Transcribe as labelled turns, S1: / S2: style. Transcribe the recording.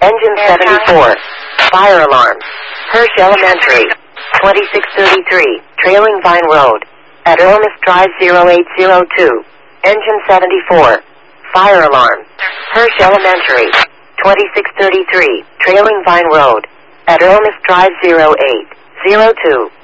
S1: Engine 74. Fire alarm. Hirsch Elementary. 2633. Trailing Vine Road. At Ilmus Drive 0802. Engine 74. Fire alarm. Hirsch Elementary. 2633. Trailing Vine Road. At Ilmus Drive 0802.